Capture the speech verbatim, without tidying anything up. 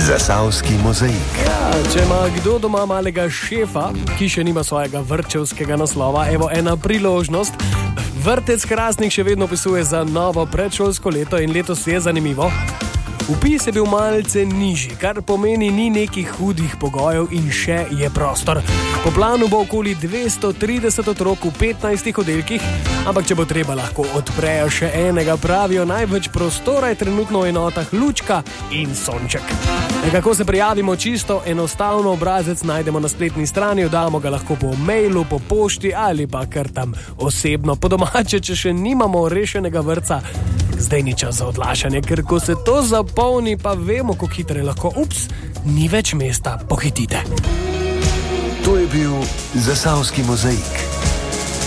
Zasavski mozaik. Ja, če ima kdo doma malega šefa, ki še nima svojega vrtčevskega naslova, evo ena priložnost. Vrtec Hrastnik še vedno opisuje za novo predšolsko leto in letos je zanimivo. Vpis je bil malce nižji, kar pomeni ni nekih hudih pogojev in še je prostor. Po planu bo okoli dvesto trideset otrok v petnajstih oddelkih, ampak če bo treba, lahko odprejo še enega, pravijo. Največ prostora je trenutno v enotah Lučka in Sonček. Nekako se prijavimo čisto enostavno, obrazec najdemo na spletni strani, oddamo ga lahko po mailu, po pošti ali pa kar tam osebno. Po domače, če še nimamo rešenega vrtca, zdaj ni čas za odlašanje, ker ko se to zapolni, pa vemo, kako hitro je lahko. Ups, ni več mesta, pohitite. To je bil Zasavski mozaik.